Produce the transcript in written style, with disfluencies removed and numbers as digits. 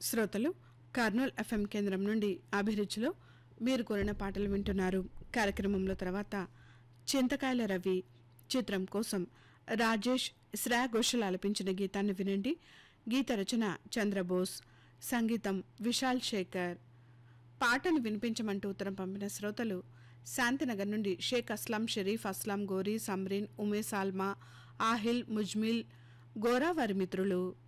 శ్రోతలు కర్నూల్ ఎఫ్ఎం కేంద్రం నుండి అభిరుచిలో మీరు కోరిన పాటలు వింటున్నారు. కార్యక్రమంలో తర్వాత చింతకాయల రవి చిత్రం కోసం రాజేష్ శ్రేయా ఘోషల్ ఆలపించిన గీతాన్ని వినండి. గీత రచన చంద్రబోస్, సంగీతం విశాల్ శేఖర్. పాటను వినిపించమంటూ ఉత్తరం పంపిన శ్రోతలు శాంతినగర్ నుండి షేక్ అస్లాం, షరీఫ్ అస్లాం, గోరీ, సమ్రీన్, ఉమే, సాల్మా, ఆహిల్, ముజ్మిల్, గోరా వారి మిత్రులు.